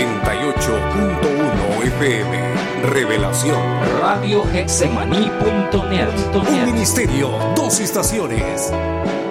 98.1 FM. Revelación. Radio Hexemaní.net. Un ministerio, dos estaciones.